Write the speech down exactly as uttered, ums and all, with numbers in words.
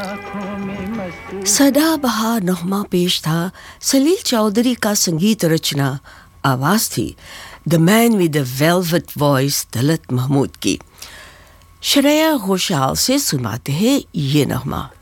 सदाबहार नगमा पेश था सलील चौधरी का संगीत रचना, आवाज़ थी the man with the velvet voice दलत Mahmood की। श्रेया घोषाल से सुनाते हैं ये नगमा।